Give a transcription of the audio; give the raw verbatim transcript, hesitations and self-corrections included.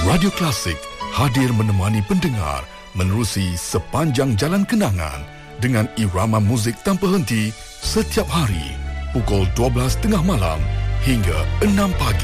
Radio Klasik hadir menemani pendengar menerusi sepanjang jalan kenangan dengan irama muzik tanpa henti setiap hari pukul dua belas tiga puluh malam hingga enam pagi.